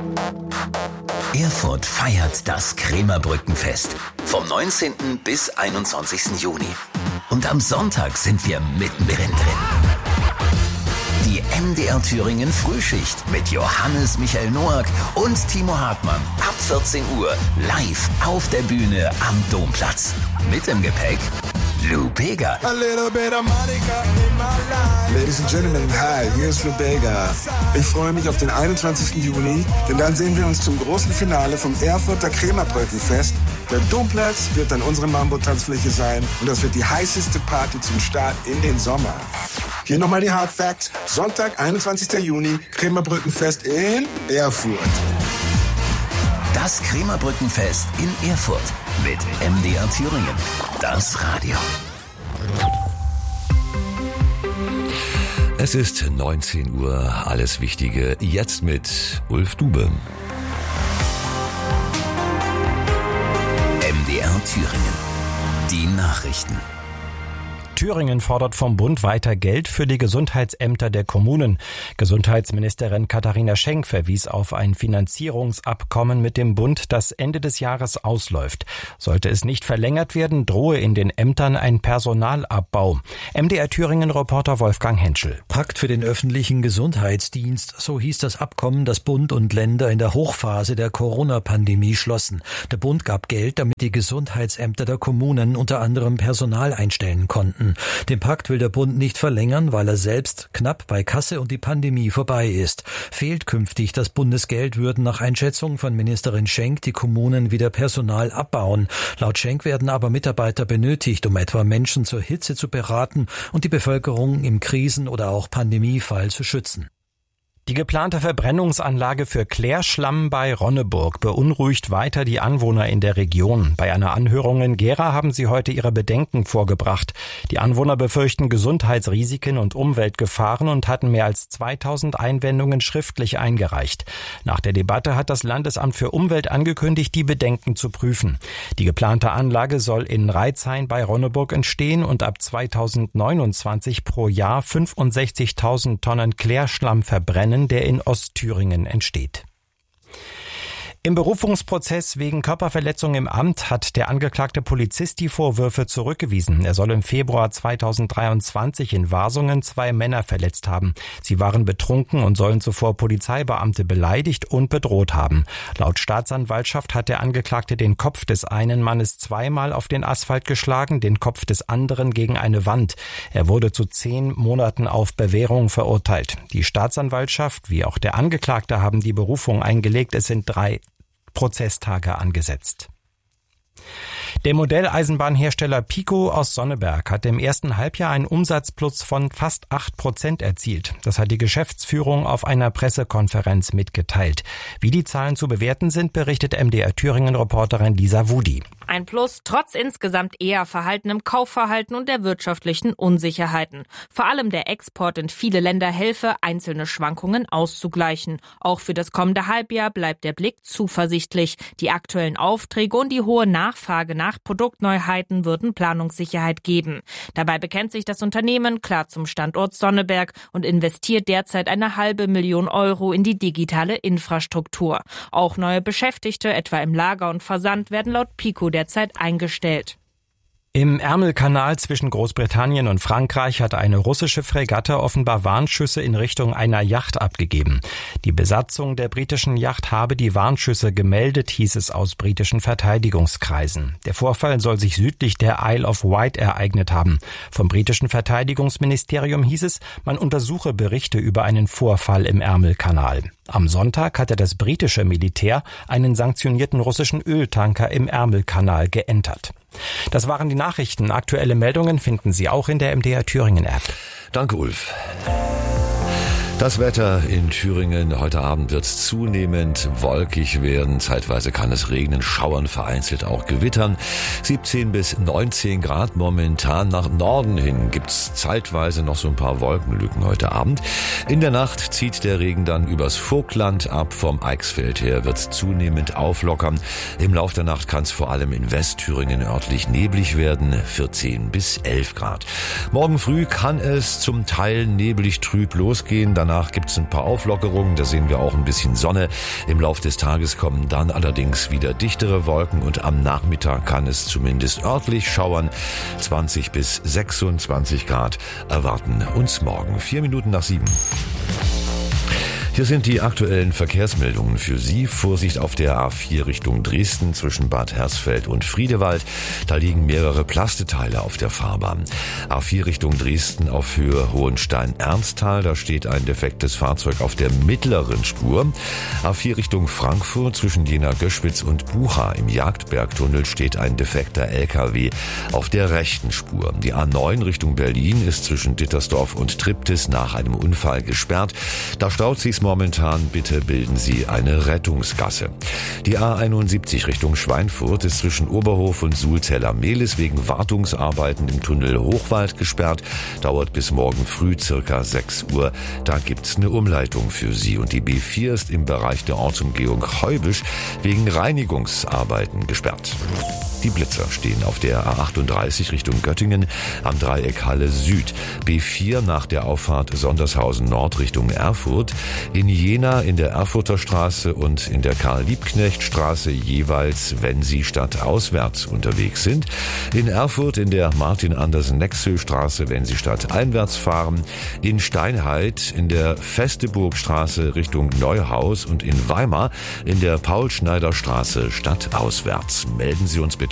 Erfurt feiert das Krämerbrückenfest vom 19. bis 21. Juni. Und am Sonntag sind wir mittendrin drin. Die MDR Thüringen Frühschicht mit Johannes Michael Noack und Timo Hartmann ab 14 Uhr live auf der Bühne am Domplatz. Mit im Gepäck Lou Bega. Ladies and Gentlemen, hi, hier ist Lou Bega. Ich freue mich auf den 21. Juni, denn dann sehen wir uns zum großen Finale vom Erfurter Krämerbrückenfest. Der Domplatz wird dann unsere Mambo-Tanzfläche sein und das wird die heißeste Party zum Start in den Sommer. Hier nochmal die Hard Facts. Sonntag, 21. Juni, Krämerbrückenfest in Erfurt. Das Krämerbrückenfest in Erfurt mit MDR Thüringen. Das Radio. Es ist 19 Uhr, alles Wichtige jetzt mit Ulf Dube. MDR Thüringen. Die Nachrichten. Thüringen fordert vom Bund weiter Geld für die Gesundheitsämter der Kommunen. Gesundheitsministerin Katharina Schenk verwies auf ein Finanzierungsabkommen mit dem Bund, das Ende des Jahres ausläuft. Sollte es nicht verlängert werden, drohe in den Ämtern ein Personalabbau. MDR Thüringen-Reporter Wolfgang Henschel. Pakt für den öffentlichen Gesundheitsdienst, so hieß das Abkommen, das Bund und Länder in der Hochphase der Corona-Pandemie schlossen. Der Bund gab Geld, damit die Gesundheitsämter der Kommunen unter anderem Personal einstellen konnten. Den Pakt will der Bund nicht verlängern, weil er selbst knapp bei Kasse und die Pandemie vorbei ist. Fehlt künftig das Bundesgeld, würden nach Einschätzung von Ministerin Schenk die Kommunen wieder Personal abbauen. Laut Schenk werden aber Mitarbeiter benötigt, um etwa Menschen zur Hitze zu beraten und die Bevölkerung im Krisen- oder auch Pandemiefall zu schützen. Die geplante Verbrennungsanlage für Klärschlamm bei Ronneburg beunruhigt weiter die Anwohner in der Region. Bei einer Anhörung in Gera haben sie heute ihre Bedenken vorgebracht. Die Anwohner befürchten Gesundheitsrisiken und Umweltgefahren und hatten mehr als 2000 Einwendungen schriftlich eingereicht. Nach der Debatte hat das Landesamt für Umwelt angekündigt, die Bedenken zu prüfen. Die geplante Anlage soll in Reizhain bei Ronneburg entstehen und ab 2029 pro Jahr 65.000 Tonnen Klärschlamm verbrennen, der in Ostthüringen entsteht. Im Berufungsprozess wegen Körperverletzung im Amt hat der angeklagte Polizist die Vorwürfe zurückgewiesen. Er soll im Februar 2023 in Wasungen 2 Männer verletzt haben. Sie waren betrunken und sollen zuvor Polizeibeamte beleidigt und bedroht haben. Laut Staatsanwaltschaft hat der Angeklagte den Kopf des einen Mannes 2-mal auf den Asphalt geschlagen, den Kopf des anderen gegen eine Wand. Er wurde zu 10 Monaten auf Bewährung verurteilt. Die Staatsanwaltschaft wie auch der Angeklagte haben die Berufung eingelegt. Es sind 3 Prozesstage angesetzt. Der Modelleisenbahnhersteller Pico aus Sonneberg hat im ersten Halbjahr einen Umsatzplus von fast 8% erzielt. Das hat die Geschäftsführung auf einer Pressekonferenz mitgeteilt. Wie die Zahlen zu bewerten sind, berichtet MDR Thüringen-Reporterin Lisa Wudi. Ein Plus trotz insgesamt eher verhaltenem Kaufverhalten und der wirtschaftlichen Unsicherheiten. Vor allem der Export in viele Länder helfe, einzelne Schwankungen auszugleichen. Auch für das kommende Halbjahr bleibt der Blick zuversichtlich. Die aktuellen Aufträge und die hohe Nachfrage nach Produktneuheiten würden Planungssicherheit geben. Dabei bekennt sich das Unternehmen klar zum Standort Sonneberg und investiert derzeit 500.000 Euro in die digitale Infrastruktur. Auch neue Beschäftigte, etwa im Lager und Versand, werden laut Pico derzeit eingestellt. Im Ärmelkanal zwischen Großbritannien und Frankreich hat eine russische Fregatte offenbar Warnschüsse in Richtung einer Yacht abgegeben. Die Besatzung der britischen Yacht habe die Warnschüsse gemeldet, hieß es aus britischen Verteidigungskreisen. Der Vorfall soll sich südlich der Isle of Wight ereignet haben. Vom britischen Verteidigungsministerium hieß es, man untersuche Berichte über einen Vorfall im Ärmelkanal. Am Sonntag hatte das britische Militär einen sanktionierten russischen Öltanker im Ärmelkanal geentert. Das waren die Nachrichten. Aktuelle Meldungen finden Sie auch in der MDR Thüringen App. Danke, Ulf. Das Wetter in Thüringen. Heute Abend wird es zunehmend wolkig werden. Zeitweise kann es regnen, schauern, vereinzelt auch gewittern. 17 bis 19 Grad momentan. Nach Norden hin gibt's zeitweise noch so ein paar Wolkenlücken heute Abend. In der Nacht zieht der Regen dann übers Vogtland ab. Vom Eichsfeld her wird's zunehmend auflockern. Im Lauf der Nacht kann es vor allem in Westthüringen örtlich neblig werden. 14 bis 11 Grad. Morgen früh kann es zum Teil neblig trüb losgehen. Danach Danach gibt's ein paar Auflockerungen, da sehen wir auch ein bisschen Sonne. Im Lauf des Tages kommen dann allerdings wieder dichtere Wolken und am Nachmittag kann es zumindest örtlich schauern. 20 bis 26 Grad erwarten uns morgen. 4 Minuten nach 7. Hier sind die aktuellen Verkehrsmeldungen für Sie. Vorsicht auf der A4 Richtung Dresden zwischen Bad Hersfeld und Friedewald. Da liegen mehrere Plasteteile auf der Fahrbahn. A4 Richtung Dresden auf Höhe Hohenstein-Ernsthal. Da steht ein defektes Fahrzeug auf der mittleren Spur. A4 Richtung Frankfurt zwischen Jena-Göschwitz und Bucha im Jagdbergtunnel steht ein defekter LKW auf der rechten Spur. Die A9 Richtung Berlin ist zwischen Dittersdorf und Triptis nach einem Unfall gesperrt. Da staut sich's momentan, bitte bilden Sie eine Rettungsgasse. Die A71 Richtung Schweinfurt ist zwischen Oberhof und Sulzeller-Mehlis wegen Wartungsarbeiten im Tunnel Hochwald gesperrt. Dauert bis morgen früh circa 6 Uhr. Da gibt's eine Umleitung für Sie. Und die B4 ist im Bereich der Ortsumgehung Heubisch wegen Reinigungsarbeiten gesperrt. Die Blitzer stehen auf der A38 Richtung Göttingen am Dreieck Halle Süd. B4 nach der Auffahrt Sondershausen Nord Richtung Erfurt. In Jena in der Erfurter Straße und in der Karl-Liebknecht-Straße jeweils, wenn Sie stadtauswärts unterwegs sind. In Erfurt in der Martin-Andersen-Nexö-Straße, wenn Sie stadteinwärts fahren. In Steinheid in der Festeburgstraße Richtung Neuhaus und in Weimar in der Paul-Schneider-Straße stadtauswärts. Melden Sie uns bitte